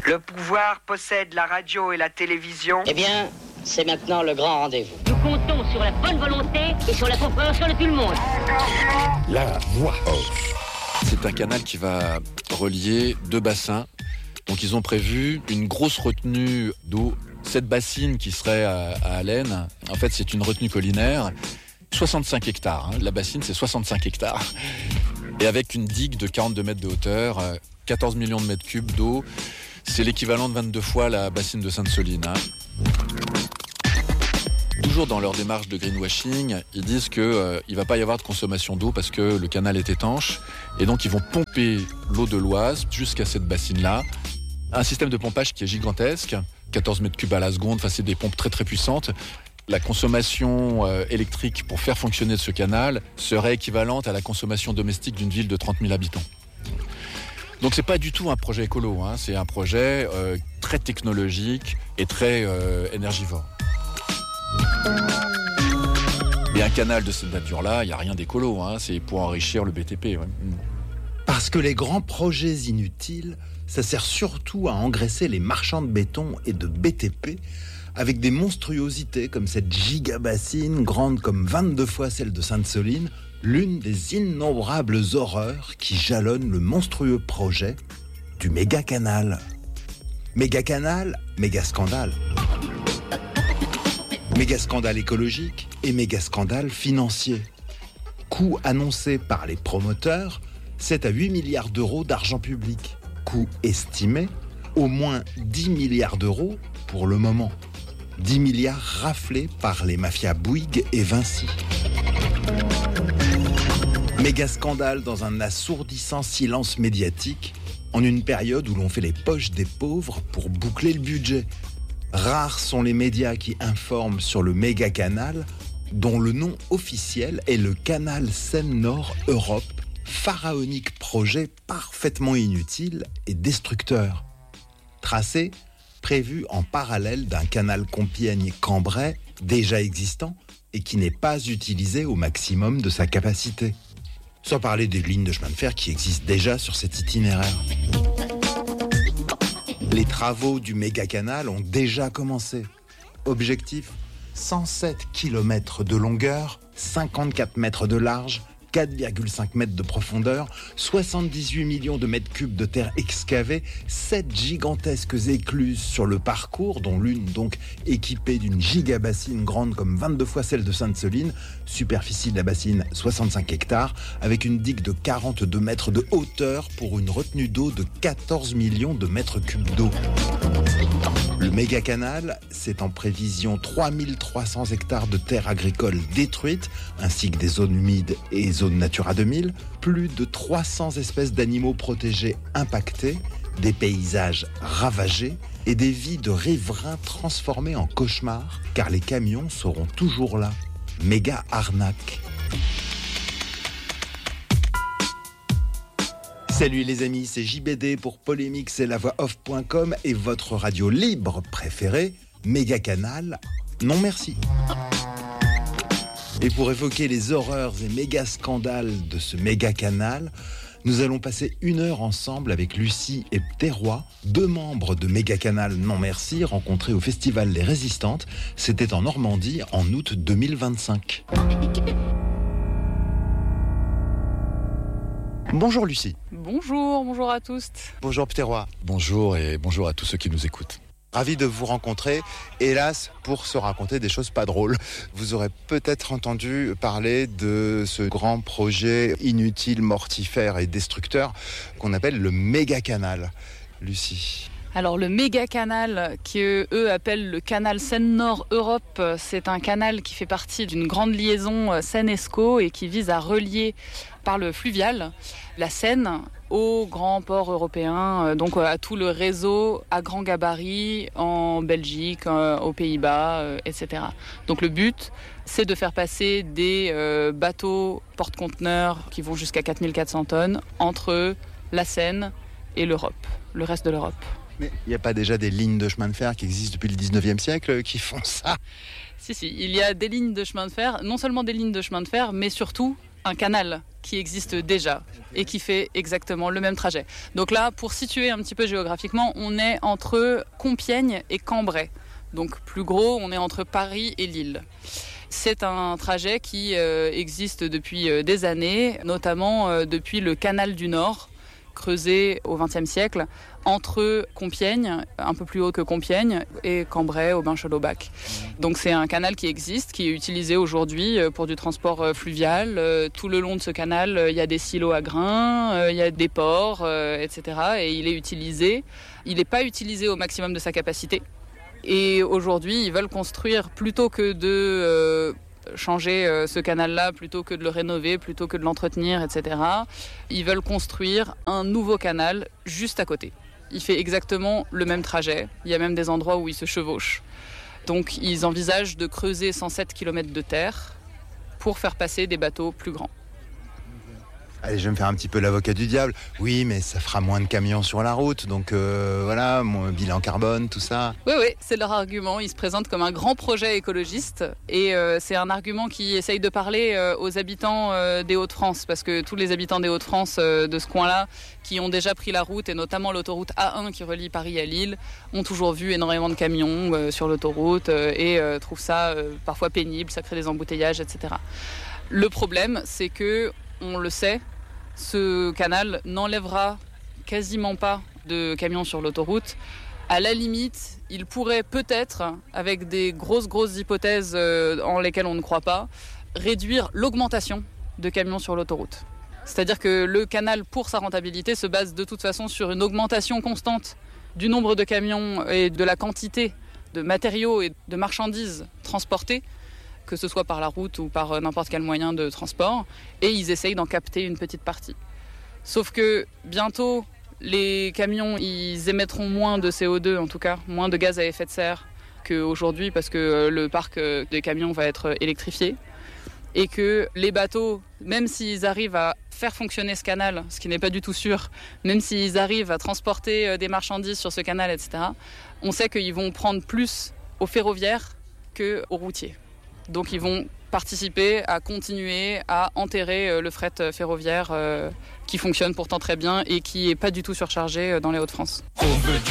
Le pouvoir possède la radio et la télévision. Eh bien, c'est maintenant le grand rendez-vous. Nous comptons sur la bonne volonté et sur la compréhension de tout le monde. La voix off. C'est un canal qui va relier deux bassins. Donc ils ont prévu une grosse retenue d'eau. Cette bassine qui serait à Allen, en fait c'est une retenue collinaire. 65 hectares. La bassine c'est 65 hectares. Et avec une digue de 42 mètres de hauteur, 14 millions de mètres cubes d'eau. C'est l'équivalent de 22 fois la bassine de Sainte-Soline. Toujours dans leur démarche de greenwashing, ils disent qu'il ne va pas y avoir de consommation d'eau parce que le canal est étanche. Et donc ils vont pomper l'eau de l'Oise jusqu'à cette bassine-là. Un système de pompage qui est gigantesque, 14 mètres cubes à la seconde, enfin, c'est des pompes très très puissantes. La consommation électrique pour faire fonctionner ce canal serait équivalente à la consommation domestique d'une ville de 30 000 habitants. Donc c'est pas du tout un projet écolo, c'est un projet très technologique et très énergivore. Et un canal de cette nature-là, il n'y a rien d'écolo, c'est pour enrichir le BTP. Ouais. Parce que les grands projets inutiles, ça sert surtout à engraisser les marchands de béton et de BTP avec des monstruosités comme cette gigabassine grande comme 22 fois celle de Sainte-Soline, l'une des innombrables horreurs qui jalonnent le monstrueux projet du méga-canal. Méga-canal, méga-scandale. Méga-scandale écologique et méga-scandale financier. Coût annoncé par les promoteurs, 7 à 8 milliards d'euros d'argent public. Coût estimé, au moins 10 milliards d'euros pour le moment. 10 milliards raflés par les mafias Bouygues et Vinci. Méga scandale dans un assourdissant silence médiatique, en une période où l'on fait les poches des pauvres pour boucler le budget. Rares sont les médias qui informent sur le méga canal, dont le nom officiel est le canal Seine-Nord Europe, pharaonique projet parfaitement inutile et destructeur. Tracé, prévu en parallèle d'un canal Compiègne-Cambrai déjà existant et qui n'est pas utilisé au maximum de sa capacité. Sans parler des lignes de chemin de fer qui existent déjà sur cet itinéraire. Les travaux du méga-canal ont déjà commencé. Objectif, 107 km de longueur, 54 mètres de large, 4,5 mètres de profondeur, 78 millions de mètres cubes de terre excavée, 7 gigantesques écluses sur le parcours, dont l'une donc équipée d'une gigabassine grande comme 22 fois celle de Sainte-Soline, superficie de la bassine 65 hectares, avec une digue de 42 mètres de hauteur pour une retenue d'eau de 14 millions de mètres cubes d'eau. Le méga-canal, c'est en prévision 3300 hectares de terres agricoles détruites, ainsi que des zones humides et zones Natura 2000, plus de 300 espèces d'animaux protégés impactées, des paysages ravagés et des vies de riverains transformées en cauchemars, car les camions seront toujours là. Méga arnaque. Salut les amis, c'est JBD pour Polémix et lavoixoff.com et votre radio libre préférée, Méga Canal. Non merci. Et pour évoquer les horreurs et méga scandales de ce méga canal, nous allons passer 1 heure ensemble avec Lucie et Pterrois, 2 membres de Méga Canal Non Merci, rencontrés au Festival Les Résistantes. C'était en Normandie en août 2025. Bonjour Lucie. Bonjour à tous. Bonjour Pterrois. Bonjour et bonjour à tous ceux qui nous écoutent. Ravi de vous rencontrer, hélas, pour se raconter des choses pas drôles. Vous aurez peut-être entendu parler de ce grand projet inutile, mortifère et destructeur qu'on appelle le méga-canal. Lucie. Alors le méga-canal, qu'eux appellent le canal Seine-Nord Europe, c'est un canal qui fait partie d'une grande liaison Seine-Escaut et qui vise à relier par le fluvial la Seine aux grands ports européens, donc à tout le réseau à grand gabarit en Belgique, aux Pays-Bas, etc. Donc le but, c'est de faire passer des bateaux porte-conteneurs qui vont jusqu'à 4400 tonnes entre la Seine et l'Europe, le reste de l'Europe. Mais il n'y a pas déjà des lignes de chemin de fer qui existent depuis le 19e siècle qui font ça ? Si, il y a des lignes de chemin de fer, non seulement des lignes de chemin de fer, mais surtout un canal qui existe déjà et qui fait exactement le même trajet. Donc là, pour situer un petit peu géographiquement, on est entre Compiègne et Cambrai. Donc plus gros, on est entre Paris et Lille. C'est un trajet qui existe depuis des années, notamment depuis le canal du Nord, creusé au XXe siècle, entre Compiègne, un peu plus haut que Compiègne, et Cambrai, Aubin-Chalaubac. Donc c'est un canal qui existe, qui est utilisé aujourd'hui pour du transport fluvial. Tout le long de ce canal, il y a des silos à grains, il y a des ports, etc. Et il est utilisé. Il n'est pas utilisé au maximum de sa capacité. Et aujourd'hui, ils veulent construire, plutôt que de changer ce canal-là, plutôt que de le rénover, plutôt que de l'entretenir, etc. Ils veulent construire un nouveau canal juste à côté. Il fait exactement le même trajet. Il y a même des endroits où ils se chevauchent. Donc ils envisagent de creuser 107 km de terre pour faire passer des bateaux plus grands. Allez, je vais me faire un petit peu l'avocat du diable. Oui, mais ça fera moins de camions sur la route, donc voilà, mon bilan carbone, tout ça. Oui, c'est leur argument. Ils se présentent comme un grand projet écologiste et c'est un argument qui essaye de parler aux habitants des Hauts-de-France, parce que tous les habitants des Hauts-de-France de ce coin-là, qui ont déjà pris la route, et notamment l'autoroute A1 qui relie Paris à Lille, ont toujours vu énormément de camions sur l'autoroute et trouvent ça parfois pénible, ça crée des embouteillages, etc. Le problème, c'est que, on le sait, ce canal n'enlèvera quasiment pas de camions sur l'autoroute. À la limite, il pourrait peut-être, avec des grosses hypothèses en lesquelles on ne croit pas, réduire l'augmentation de camions sur l'autoroute. C'est-à-dire que le canal, pour sa rentabilité, se base de toute façon sur une augmentation constante du nombre de camions et de la quantité de matériaux et de marchandises transportées, que ce soit par la route ou par n'importe quel moyen de transport, et ils essayent d'en capter une petite partie. Sauf que bientôt, les camions, ils émettront moins de CO2, en tout cas, moins de gaz à effet de serre qu'aujourd'hui, parce que le parc des camions va être électrifié, et que les bateaux, même s'ils arrivent à faire fonctionner ce canal, ce qui n'est pas du tout sûr, même s'ils arrivent à transporter des marchandises sur ce canal, etc., on sait qu'ils vont prendre plus au ferroviaire qu'au routier. Donc ils vont participer à continuer à enterrer le fret ferroviaire qui fonctionne pourtant très bien et qui n'est pas du tout surchargé dans les Hauts-de-France.